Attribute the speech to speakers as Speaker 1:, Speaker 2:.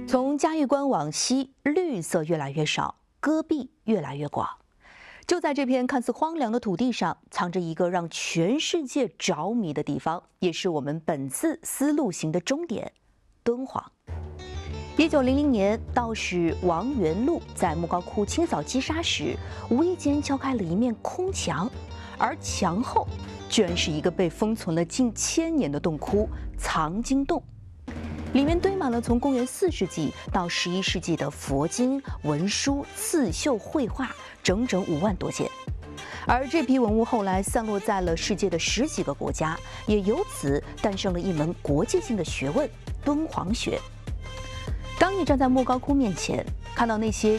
Speaker 1: 从嘉峪关往西，绿色越来越少，戈壁越来越广。就在这片看似荒凉的土地上，藏着一个让全世界着迷的地方，也是我们本次丝路行的终点——敦煌。1900年，道士王元禄在莫高窟清扫积沙时，无意间敲开了一面空墙，而墙后居然是一个被封存了近1000年的洞窟——藏经洞。里面堆满了从公元4世纪到11世纪的佛经、文书、刺绣、绘画，整整5万多件。而这批文物后来散落在了世界的10几个国家，也由此诞生了一门国际性的学问——敦煌学。当你站在莫高窟面前，看到那些